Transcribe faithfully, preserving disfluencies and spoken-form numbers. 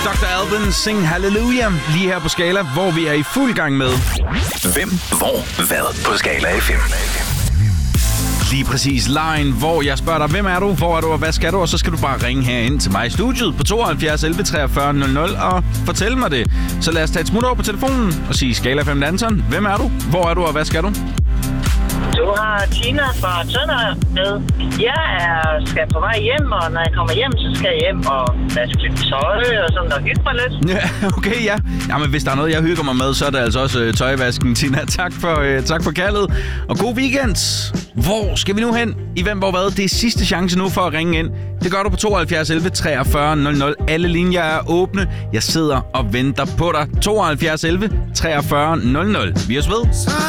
doktor Alban, Sing Hallelujah, lige her på Skala, hvor vi er i fuld gang med Hvem, hvor, hvad på Skala F M. Lige præcis line, hvor jeg spørger dig, hvem er du, hvor er du, og hvad skal du? Og så skal du bare ringe herind til mig i studiet på tooghalvfjerds elleve treogfyrre nul nul og fortælle mig det. Så lad os tage et smut over på telefonen og sige Skala fem Anton. Hvem er du, hvor er du, og hvad skal du? Du har Tina fra Tønder med. Jeg er, skal på vej hjem, og når jeg kommer hjem, så skal jeg hjem og vaske lidt tøj og sådan og hygge mig lidt. Ja, okay, ja. Jamen, hvis der er noget, jeg hygger mig med, så er det altså også øh, tøjvasken, Tina. Tak for, øh, tak for kaldet, og god weekend. Hvor skal vi nu hen? I Hvem, hvor, hvad? Det er sidste chance nu for at ringe ind. Det gør du på tooghalvfjerds elleve treogfyrre nul nul. Alle linjer er åbne. Jeg sidder og venter på dig. tooghalvfjerds elleve treogfyrre nul nul. Vi er ved.